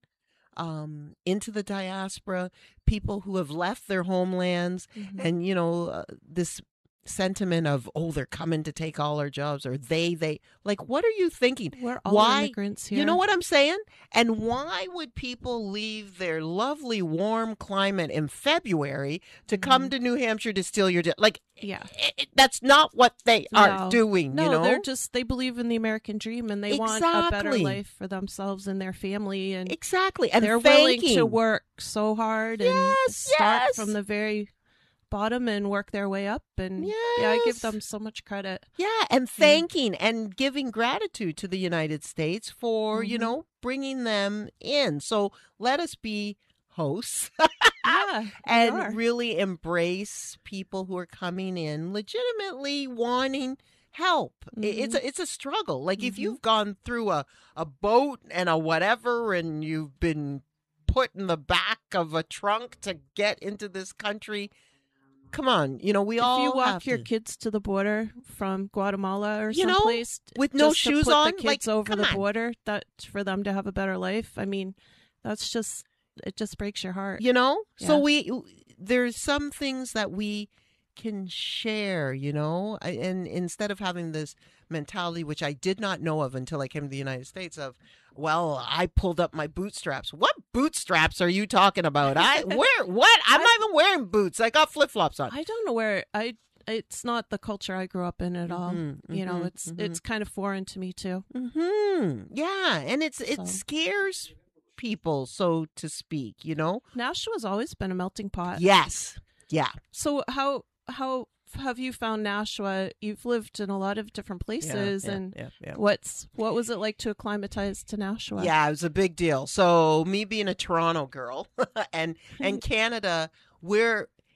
um, into the diaspora, people who have left their homelands, Mhm. and, you know, uh, this sentiment of, oh, they're coming to take all our jobs, or they, they, like, what are you thinking? We're all Why- immigrants here. You know what I'm saying? And why would people leave their lovely warm climate in February to come to New Hampshire to steal your, di- like, Yeah. i- i- that's not what they are No. doing, No, you know? they're just, they believe in the American dream and they want a better Exactly. life for themselves and their family. And Exactly. And they're willing to thanking. work so hard and Yes, start yes. from the very bottom and work their way up. And yeah, I give Yes. them so much credit. Yeah, and thanking and giving gratitude to the United States for, you Mhm. know, bringing them in. So let us be hosts Yeah. we and are. really embrace people who are coming in legitimately wanting help. I- It's a, it's a struggle. Like if Mhm. you've gone through a, a boat and a whatever, and you've been put in the back of a trunk to get into this country, come on, you know, we if all you walk have your to. kids to the border from Guatemala or You know, someplace with no just to shoes put on, the kids like, over come the on. border, that for them to have a better life. I mean, that's just, it just breaks your heart. You know, so Yeah. we there's some things that we can share, you know, I- and instead of having this mentality, which I did not know of until I came to the United States, of, well, I pulled up my bootstraps. What bootstraps are you talking about? I where what? I'm not even wearing boots. I got flip flops on. I don't know where I. It's not the culture I grew up in at all. Mhm, You know, mhm, it's mhm. it's kind of foreign to me too. Hmm. Yeah, and it's it So. scares people, so to speak. You know. Nashua's always been a melting pot. Yes. Yeah. So how how have you found Nashua? You've lived in a lot of different places, yeah, and yeah, yeah. what's what was it like to acclimatize to Nashua? Yeah, it was a big deal. So me being a Toronto girl and and Canada, we're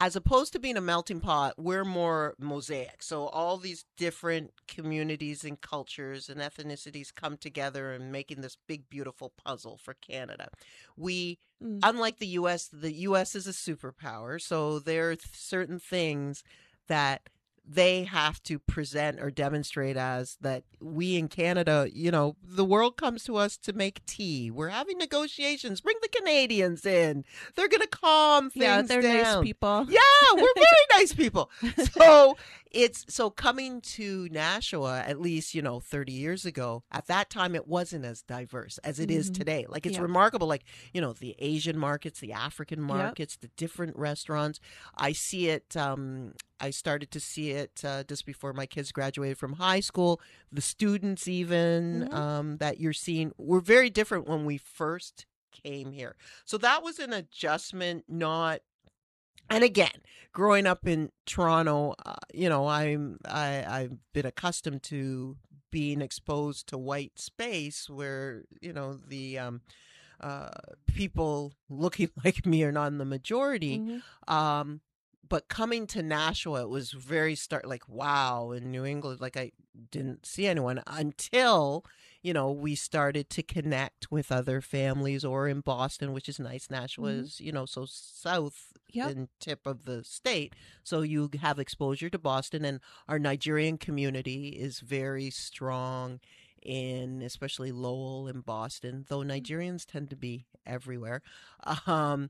as opposed to being a melting pot, we're more mosaic. So all these different communities and cultures and ethnicities come together and making this big, beautiful puzzle for Canada. We, mm. unlike the U S, the U S is a superpower. So there are certain things that they have to present or demonstrate as that we in Canada, you know, the world comes to us to make tea. We're having negotiations. Bring the Canadians in. They're going to calm things yeah, they're down. Nice people. Yeah, we're very nice people. So it's so coming to Nashua, at least, you know, thirty years ago, at that time, it wasn't as diverse as it mm-hmm. is today. Like, it's yeah. remarkable. Like, you know, the Asian markets, the African markets, yep. the different restaurants. I see it. Um, I started to see it uh, just before my kids graduated from high school. The students even mm-hmm. um, that you're seeing were very different when we first came here. So that was an adjustment, not. And again, growing up in Toronto, uh, you know, I'm I, I've been accustomed to being exposed to white space where, you know, the um, uh, people looking like me are not in the majority. Mm-hmm. Um, But coming to Nashua, it was very start like, wow, in New England, like I didn't see anyone until, you know, we started to connect with other families, or in Boston, which is nice. Nashua mm-hmm. is, you know, so south yep. and tip of the state. So you have exposure to Boston, and our Nigerian community is very strong in especially Lowell and Boston, though Nigerians tend to be everywhere. Um,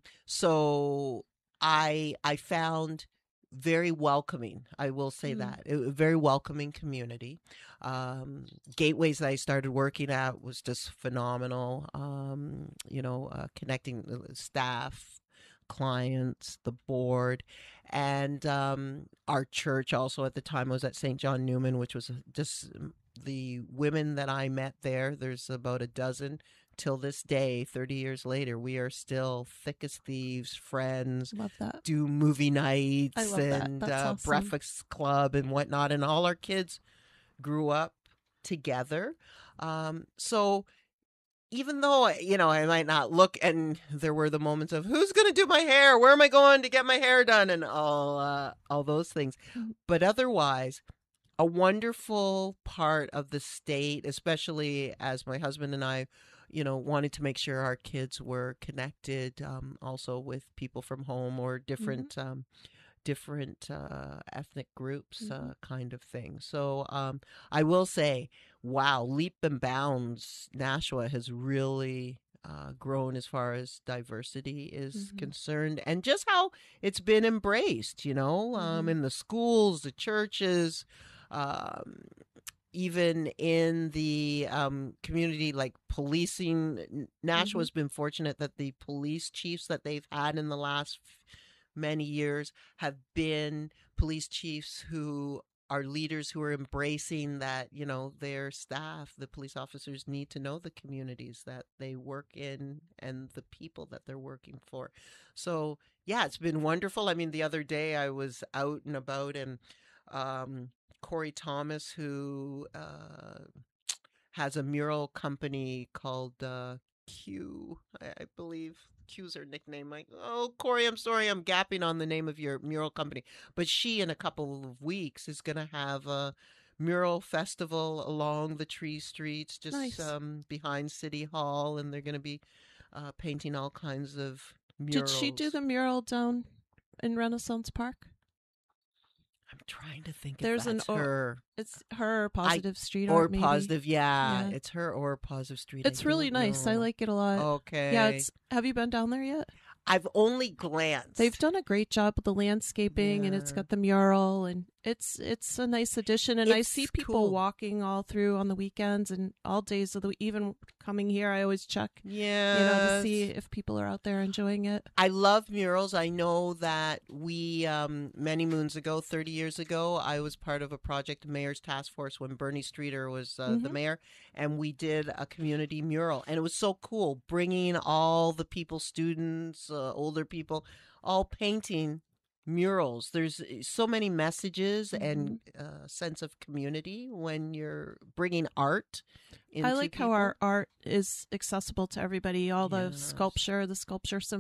so I I found very welcoming. I will say mm. that. A very welcoming community. Um, gateways that I started working at was just phenomenal. Um, you know, uh, connecting staff, clients, the board, and um, our church also at the time was at Saint John Newman, which was just the women that I met there. There's about a dozen. Till this day, thirty years later, we are still thick as thieves, friends. Love that. Do movie nights I love and that. That's uh, awesome. breakfast club and whatnot. And all our kids grew up together. Um, so even though, you know, I might not look, and there were the moments of who's going to do my hair? Where am I going to get my hair done? And all, uh, all those things. Mm-hmm. But otherwise, a wonderful part of the state, especially as my husband and I, you know, wanted to make sure our kids were connected um, also with people from home or different mm-hmm. um, different uh, ethnic groups mm-hmm. uh, kind of thing. So um, I will say, wow, leap and bounds, Nashua has really uh, grown as far as diversity is mm-hmm. concerned, and just how it's been embraced, you know, um, mm-hmm. in the schools, the churches, um even in the um, community, like policing. Nashua has mm-hmm. been fortunate that the police chiefs that they've had in the last many years have been police chiefs who are leaders who are embracing that, you know, their staff, the police officers, need to know the communities that they work in and the people that they're working for. So, yeah, it's been wonderful. I mean, the other day I was out and about, and um, Corey Thomas, who uh, has a mural company called uh, Q, I, I believe. Q's her nickname. Like, oh, Corey, I'm sorry, I'm gapping on the name of your mural company. But she, in a couple of weeks, is going to have a mural festival along the Tree Streets, just nice. um, behind City Hall, and they're going to be uh, painting all kinds of murals. Did she do the mural down in Renaissance Park? I'm trying to think. There's if that's an or, her. It's her Positive I, Street or art, maybe. Positive, yeah, yeah. It's her or Positive Street. It's really nice. know. I like it a lot. Okay. Yeah. It's. Have you been down there yet? I've only glanced. They've done a great job with the landscaping, yeah. and it's got the mural, and it's it's a nice addition. And it's I see people cool. walking all through on the weekends and all days of the week. Even coming here, I always check, yeah, you know, to see if people are out there enjoying it. I love murals. I know that we um, many moons ago, thirty years ago, I was part of a project, Mayor's Task Force, when Bernie Streeter was uh, mm-hmm. the mayor, and we did a community mural, and it was so cool, bringing all the people, students, uh, older people, all painting murals. There's so many messages mm-hmm. and uh, sense of community when you're bringing art into I like people. how our art is accessible to everybody. All the yes. sculpture, the sculpture symposium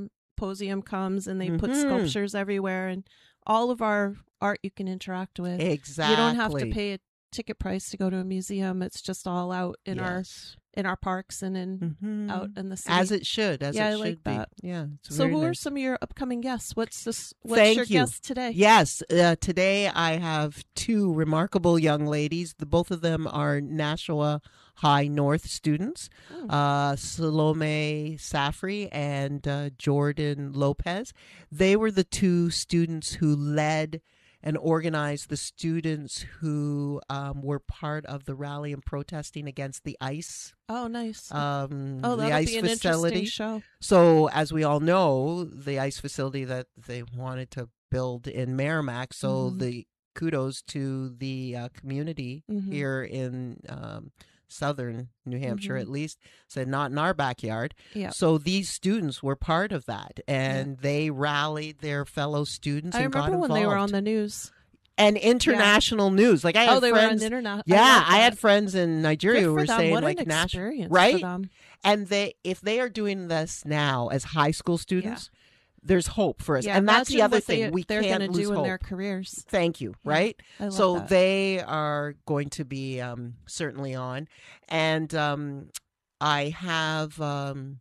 symposium comes and they put Mhm. sculptures everywhere, and all of our art you can interact with. Exactly. You don't have to pay a ticket price to go to a museum. It's just all out in our Yes. in our parks and in Mhm. out in the city. As it should, as Yeah, it I should like be. that. Yeah. It's So very who are nice. some of your upcoming guests? What's this? What's Thank your you. guest today? Yes, uh, today I have two remarkable young ladies. The both of them are Nashua High North students, Mm. uh, Salome Safri and uh, Jordan Lopez. They were the two students who led and organized the students who um, were part of the rally and protesting against the ICE, Oh, nice. um, oh, the that'll ICE be an facility. interesting show. So, as we all know, the ICE facility that they wanted to build in Merrimack. So, Mhm. the kudos to the uh, community Mhm. here in um, southern New Hampshire, Mhm. at least, said not in our backyard. Yeah. So, these students were part of that, and they rallied their fellow students. I and got remember when they were on involved. the news. And international news. Like I had Oh, they friends, were on the internet. I yeah, love I, had that. friends in Nigeria Good who for were them. saying What like an national, experience right? for them. And they, if they are doing this now as high school students, there's hope for us. Yeah, and that's the imagine other what thing. They, we they're can't gonna lose do hope. in their careers. Thank you. Yeah, Right. I love So that. they are going to be um, certainly on, and um, I have um,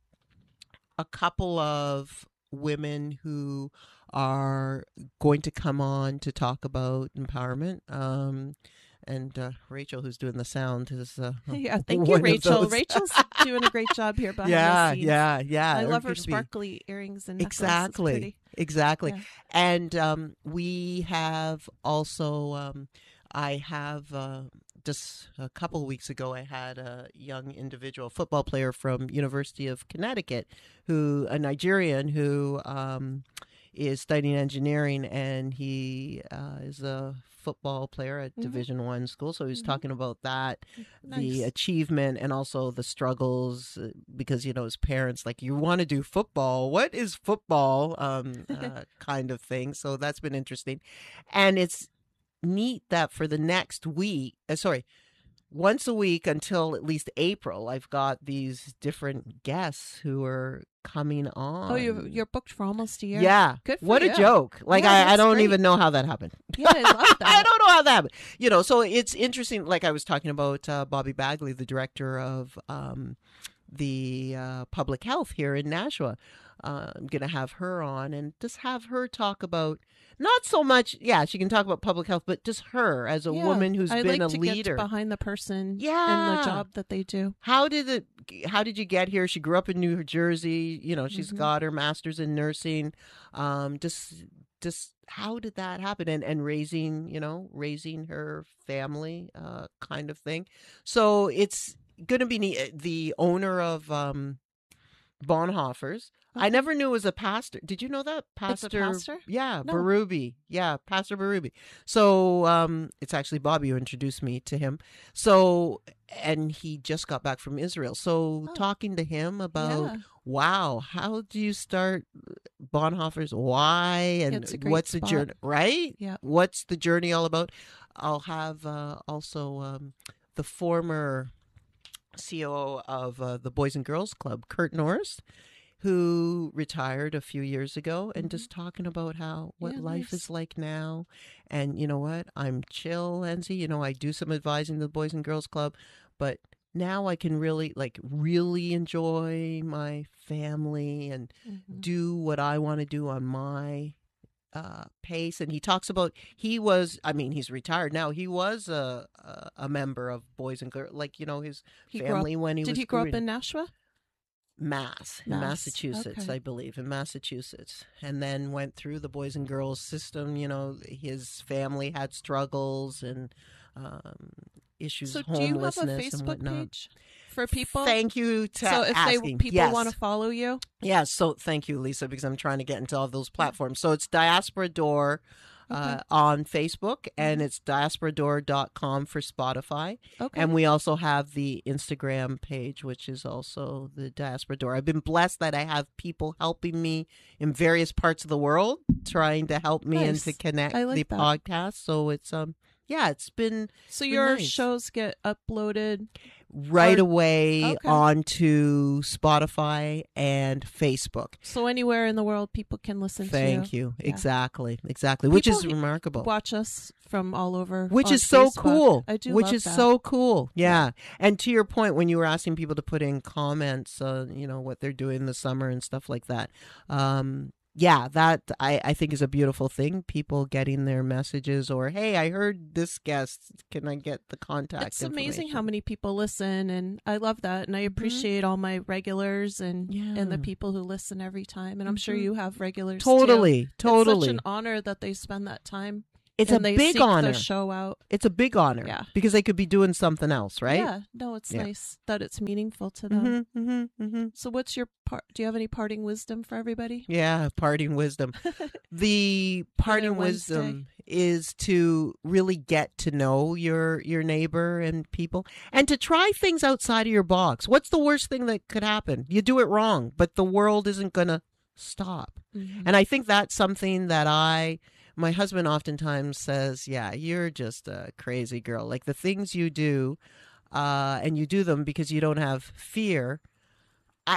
a couple of women who are going to come on to talk about empowerment. Um, and uh, Rachel, who's doing the sound, is uh, Yeah, thank you, one of Rachel. those. Rachel's doing a great job here behind yeah, the scenes. yeah, yeah. I They're love her gonna be- sparkly earrings and necklace. It's Exactly. pretty. Exactly. Yeah. And um, we have also, um, I have uh, just a couple of weeks ago, I had a young individual, football player from University of Connecticut, who a Nigerian who um, is studying engineering, and he uh, is a football player at Mhm. Division One school. So he was Mhm. talking about that, the Nice. achievement, and also the struggles, uh, because you know his parents like, you want to do football, what is football, um uh, kind of thing. So that's been interesting, and it's neat that for the next week uh, sorry once a week until at least April, I've got these different guests who are coming on. Oh, you you're booked for almost a year. Yeah. Good for what you. a joke. Like, Yeah, I, I that's don't great. even know how that happened. Yeah, I love I that. don't know how that happened. You know, so it's interesting. Like I was talking about uh, Bobby Bagley, the director of um, the uh, public health here in Nashua. Uh, I'm going to have her on and just have her talk about, not so much, yeah, she can talk about public health, but just her as a Yeah, woman who's I been like a to leader. Get behind the person and Yeah. the job that they do. How did it? How did you get here? She grew up in New Jersey. You know, she's Mhm. got her master's in nursing. Um, just, just how did that happen? And and raising, you know, raising her family, uh, kind of thing. So it's going to be neat. The owner of um, Bonhoeffer's. I Okay. never knew it was a pastor. Did you know that? It's a Pastor. pastor? Yeah, No. Barubi. Yeah, Pastor Barubi. So um, it's actually Bobby who introduced me to him. So, and he just got back from Israel. So Oh. talking to him about, Yeah. wow, how do you start Bonhoeffer's? Why? And It's a great what's the spot. journey? Right? Yeah. What's the journey all about? I'll have uh, also um, the former C O O of uh, the Boys and Girls Club, Kurt Norris, who retired a few years ago, and Mhm. just talking about how what Yeah, life nice. is like now. And you know what? I'm chill, Lindsay. You know, I do some advising to the Boys and Girls Club, but now I can really, like, really enjoy my family and Mhm. do what I want to do on my uh, pace. And he talks about, he was, I mean, he's retired now. He was a a, a member of Boys and Girls, like, you know, his He grew up- family when he Did was he grow up growing- in Nashua? Mass, in Mass, Massachusetts, okay. I believe, in Massachusetts, and then went through the Boys and Girls system. You know, his family had struggles and um, issues, So do you have a homelessness and Facebook whatnot. page for people? Thank you to so if asking. they people yes. want to follow you, Yes, so thank you, Lisa, because I'm trying to get into all those platforms. So it's Diaspora Door uh, Okay. on Facebook, and it's diaspora door dot com for Spotify. okay. And we also have the Instagram page, which is also the Diaspora Door. I've been blessed that I have people helping me in various parts of the world, trying to help me and Nice. to connect I like the that. podcast. So it's um, yeah, it's been so your nice. shows get uploaded. right Or- away Okay. onto Spotify and Facebook. So anywhere in the world, people can listen Thank to you. Yeah. Exactly. Exactly. Which People is he- remarkable. Watch us from all over. Which on is so Facebook. cool. I do Which love is that. so cool. Yeah. And to your point, when you were asking people to put in comments, uh, you know, what they're doing in the summer and stuff like that. Um, yeah, that I, I think is a beautiful thing. People getting their messages or, hey, I heard this guest. Can I get the contact It's amazing information? how many people listen, and I love that, and I appreciate all my regulars and Yeah. and the people who listen every time. And I'm sure you have regulars too. Totally. Totally. It's such an honor that they spend that time. It's and a they big seek honor. The show out. It's a big honor. Yeah. Because they could be doing something else, right? Yeah. No, it's Yeah. nice that it's meaningful to them. Mm-hmm, mm-hmm, mm-hmm. So, what's your part? Do you have any parting wisdom for everybody? Yeah, parting wisdom. The parting Wednesday. wisdom is to really get to know your your neighbor and people and to try things outside of your box. What's the worst thing that could happen? You do it wrong, but the world isn't going to stop. Mhm. And I think that's something that I my husband oftentimes says, yeah, you're just a crazy girl. Like the things you do uh, and you do them because you don't have fear. I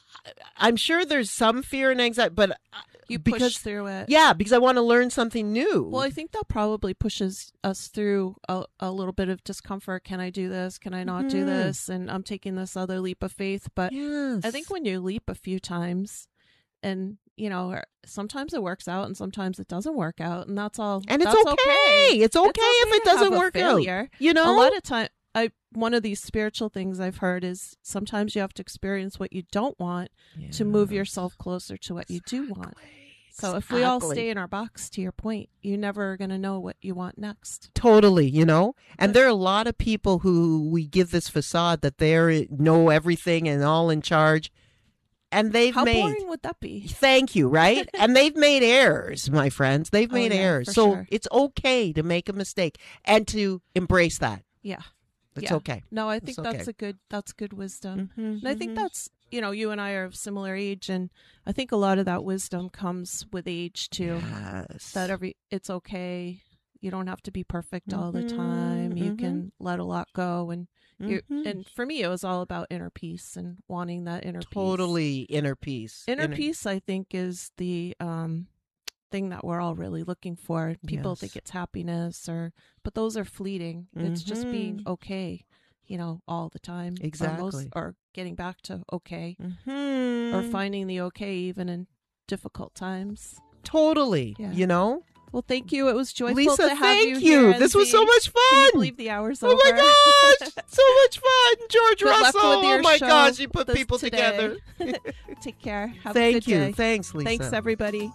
I'm sure there's some fear and anxiety, but You because push through it. yeah, because I want to learn something new. Well, I think that probably pushes us through a, a little bit of discomfort. Can I do this? Can I not do Mhm. this? And I'm taking this other leap of faith. But yes. I think when you leap a few times, and you know, sometimes it works out, and sometimes it doesn't work out, and that's all. and it's that's okay. It's okay if it to have doesn't a work failure. out. You know, A lot of time, I one of these spiritual things I've heard is sometimes you have to experience what you don't want to move yourself closer to what you do want. So if we all Exactly. stay in our box, to your point, you're never going to know what you want next. Totally, you know? And there are a lot of people who we give this facade that they know everything and all in charge. And they've How made boring would that be? Thank you, right? And they've made errors, my friends. They've Oh, made yeah, errors. for So sure. it's okay to make a mistake and to embrace that. Yeah. It's yeah. okay. No, I think It's that's okay. a good that's good wisdom. Mhm, And I think mhm. that's, you know, you and I are of similar age, and I think a lot of that wisdom comes with age too. Yes. That every it's okay. You don't have to be perfect all the Mhm, time. You mhm. can let a lot go, and you Mhm. and for me it was all about inner peace and wanting that inner peace. Totally inner peace. Inner peace, I think, is the um thing that we're all really looking for. People Yes. think it's happiness, or but those are fleeting. It's just being Mhm. okay, you know, all the time. Or, Exactly. most, or getting back to okay, Mhm. or finding the okay even in difficult times. Totally. Yeah. You know? Well, thank you. It was joyful Lisa, to have thank you. you. here, This was so Enzi. much Can you fun. believe the hour's Oh over? my gosh, so much fun, George Good luck Russell. with your Oh my show gosh, you put this people today. together. Take care. Have Thank a good you. day. Thanks, Lisa. Thanks, everybody.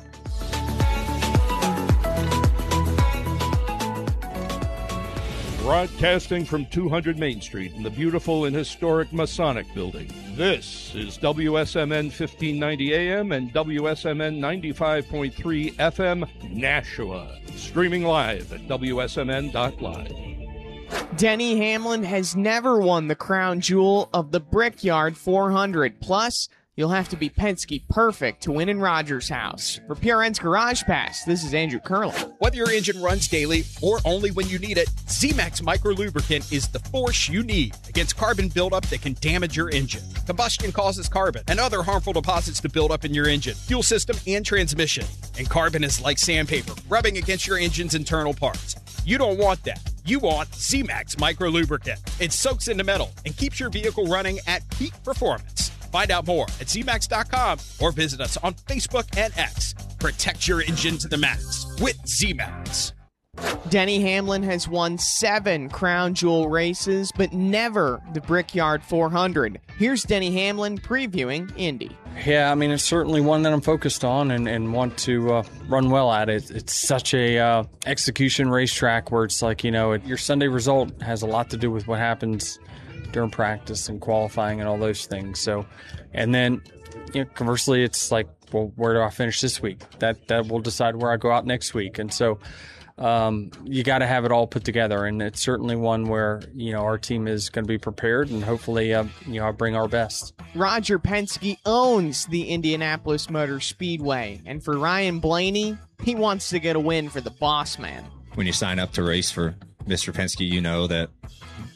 Broadcasting from two hundred Main Street in the beautiful and historic Masonic Building. This is W S M N fifteen ninety A M and W S M N ninety-five point three F M Nashua. Streaming live at W S M N dot live. Denny Hamlin has never won the crown jewel of the Brickyard four hundred. Plus, you'll have to be Penske perfect to win in Rogers House. For P R N's Garage Pass, this is Andrew Curley. Whether your engine runs daily or only when you need it, Z-Max Micro Lubricant is the force you need against carbon buildup that can damage your engine. Combustion causes carbon and other harmful deposits to build up in your engine, fuel system, and transmission. And carbon is like sandpaper, rubbing against your engine's internal parts. You don't want that. You want Z-Max Micro Lubricant. It soaks into metal and keeps your vehicle running at peak performance. Find out more at Z max dot com or visit us on Facebook and X. Protect your engine to the max with Z-Max. Denny Hamlin has won seven crown jewel races, but never the Brickyard four hundred. Here's Denny Hamlin previewing Indy. Yeah, I mean, it's certainly one that I'm focused on and, and want to uh, run well at. It. It's such a uh, execution racetrack where it's like, you know, it, your Sunday result has a lot to do with what happens during practice and qualifying and all those things. So, and then, you know, conversely, it's like, well, where do I finish this week? That that will decide where I go out next week. And so, um, you got to have it all put together. And it's certainly one where, you know, our team is going to be prepared and hopefully, uh, you know, bring our best. Roger Penske owns the Indianapolis Motor Speedway. And for Ryan Blaney, he wants to get a win for the boss man. When you sign up to race for Mister Penske, you know that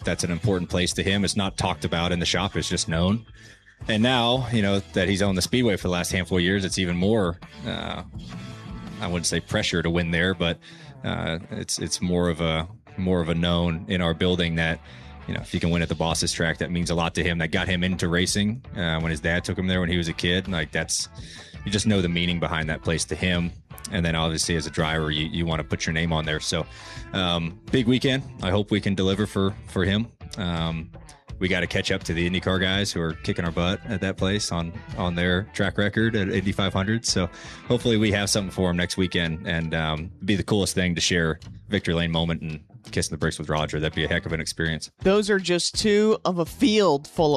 that's an important place to him. It's not talked about in the shop. It's just known. And now, you know, that he's owned the Speedway for the last handful of years, it's even more, uh, I wouldn't say pressure to win there, but uh, it's it's more of a more of a known in our building that, you know, if you can win at the Boss's track, that means a lot to him. That got him into racing uh, when his dad took him there when he was a kid. Like, that's, you just know the meaning behind that place to him. And then obviously as a driver, you, you want to put your name on there. So um, big weekend. I hope we can deliver for, for him. Um, we got to catch up to the IndyCar guys who are kicking our butt at that place on, on their track record at Indy five hundred. So hopefully we have something for him next weekend, and um, be the coolest thing to share victory lane moment and kissing the bricks with Roger. That'd be a heck of an experience. Those are just two of a field full of